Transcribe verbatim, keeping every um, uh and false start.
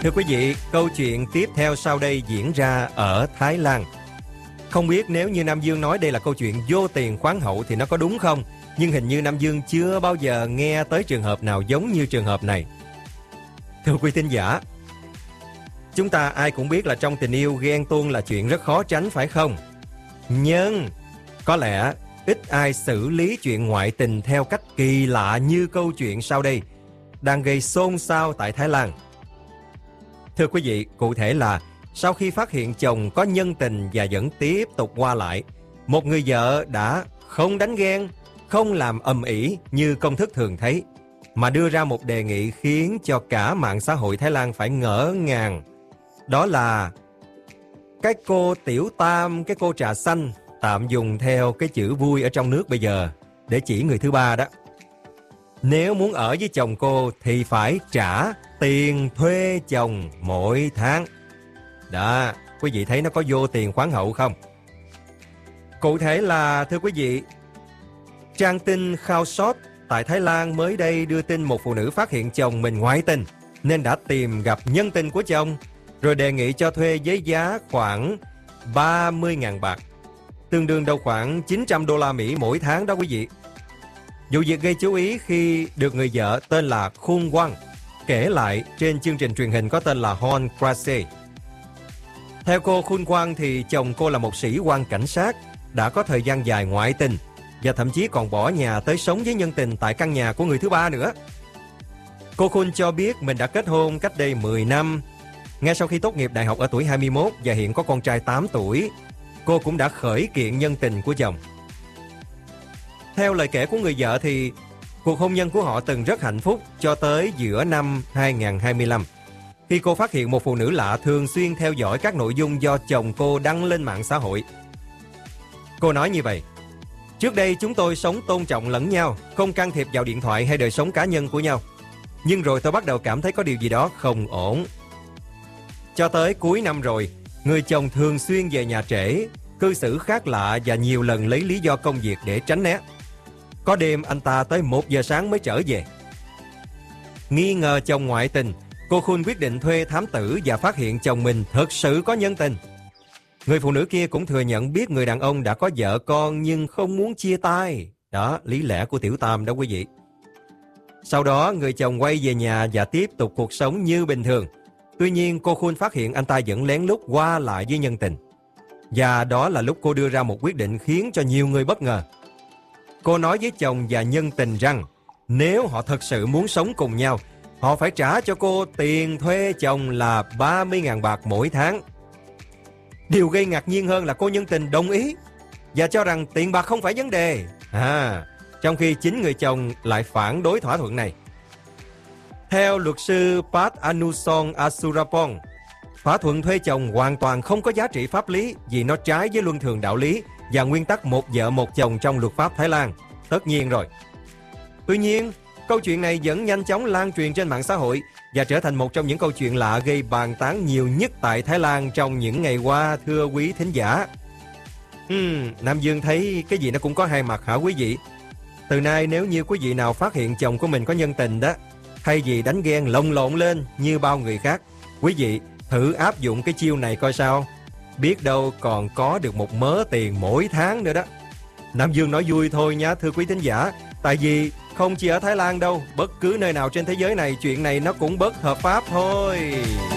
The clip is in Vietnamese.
Thưa quý vị, câu chuyện tiếp theo sau đây diễn ra ở Thái Lan. Không biết nếu như Nam Dương nói đây là câu chuyện vô tiền khoáng hậu thì nó có đúng không? Nhưng hình như Nam Dương chưa bao giờ nghe tới trường hợp nào giống như trường hợp này. Thưa quý thính giả, chúng ta ai cũng biết là trong tình yêu ghen tuông là chuyện rất khó tránh phải không? Nhưng có lẽ ít ai xử lý chuyện ngoại tình theo cách kỳ lạ như câu chuyện sau đây đang gây xôn xao tại Thái Lan. Thưa quý vị, cụ thể là sau khi phát hiện chồng có nhân tình và vẫn tiếp tục qua lại, một người vợ đã không đánh ghen, không làm ầm ĩ như công thức thường thấy, mà đưa ra một đề nghị khiến cho cả mạng xã hội Thái Lan phải ngỡ ngàng. Đó là cái cô Tiểu Tam, cái cô trà xanh, tạm dùng theo cái chữ vui ở trong nước bây giờ để chỉ người thứ ba đó. Nếu muốn ở với chồng cô thì phải trả tiền thuê chồng mỗi tháng. Đó, quý vị thấy nó có vô tiền khoáng hậu không? Cụ thể là, thưa quý vị, trang tin Khao Sót tại Thái Lan mới đây đưa tin một phụ nữ phát hiện chồng mình ngoại tình nên đã tìm gặp nhân tình của chồng rồi đề nghị cho thuê với giá khoảng ba mươi nghìn bạc, tương đương đâu khoảng chín trăm đô la Mỹ mỗi tháng đó quý vị. Vụ việc gây chú ý khi được người vợ tên là Khun Quang kể lại trên chương trình truyền hình có tên là Hon Krase. Theo cô Khun Quang thì chồng cô là một sĩ quan cảnh sát, đã có thời gian dài ngoại tình và thậm chí còn bỏ nhà tới sống với nhân tình tại căn nhà của người thứ ba nữa. Cô Khun cho biết mình đã kết hôn cách đây mười năm. Ngay sau khi tốt nghiệp đại học ở tuổi hai mươi mốt và hiện có con trai tám tuổi, cô cũng đã khởi kiện nhân tình của chồng. Theo lời kể của người vợ thì cuộc hôn nhân của họ từng rất hạnh phúc cho tới giữa năm hai nghìn không trăm hai mươi lăm, khi cô phát hiện một phụ nữ lạ thường xuyên theo dõi các nội dung do chồng cô đăng lên mạng xã hội. Cô nói như vậy: trước đây chúng tôi sống tôn trọng lẫn nhau, không can thiệp vào điện thoại hay đời sống cá nhân của nhau. Nhưng rồi tôi bắt đầu cảm thấy có điều gì đó không ổn. Cho tới cuối năm rồi, người chồng thường xuyên về nhà trễ, cư xử khác lạ và nhiều lần lấy lý do công việc để tránh né. Có đêm anh ta tới một giờ sáng mới trở về. Nghi ngờ chồng ngoại tình, cô Khun quyết định thuê thám tử và phát hiện chồng mình thực sự có nhân tình. Người phụ nữ kia cũng thừa nhận biết người đàn ông đã có vợ con nhưng không muốn chia tay. Đó, lý lẽ của Tiểu Tam đó quý vị. Sau đó, người chồng quay về nhà và tiếp tục cuộc sống như bình thường. Tuy nhiên, cô Khun phát hiện anh ta vẫn lén lút qua lại với nhân tình. Và đó là lúc cô đưa ra một quyết định khiến cho nhiều người bất ngờ. Cô nói với chồng và nhân tình rằng nếu họ thật sự muốn sống cùng nhau, họ phải trả cho cô tiền thuê chồng là ba mươi nghìn bạc mỗi tháng. Điều gây ngạc nhiên hơn là cô nhân tình đồng ý và cho rằng tiền bạc không phải vấn đề. À, trong khi chính người chồng lại phản đối thỏa thuận này. Theo luật sư Pat Anusong Asurapong, thỏa thuận thuê chồng hoàn toàn không có giá trị pháp lý vì nó trái với luân thường đạo lý và nguyên tắc một vợ một chồng trong luật pháp Thái Lan. Tất nhiên rồi. Tuy nhiên, câu chuyện này vẫn nhanh chóng lan truyền trên mạng xã hội và trở thành một trong những câu chuyện lạ gây bàn tán nhiều nhất tại Thái Lan trong những ngày qua, thưa quý thính giả. Uhm, Nam Dương thấy cái gì nó cũng có hai mặt hả quý vị? Từ nay nếu như quý vị nào phát hiện chồng của mình có nhân tình đó, thay vì đánh ghen lồng lộn lên như bao người khác, quý vị thử áp dụng cái chiêu này coi sao. Biết đâu còn có được một mớ tiền mỗi tháng nữa đó. Nam Dương nói vui thôi nha thưa quý thính giả. Tại vì không chỉ ở Thái Lan đâu, bất cứ nơi nào trên thế giới này chuyện này nó cũng bất hợp pháp thôi.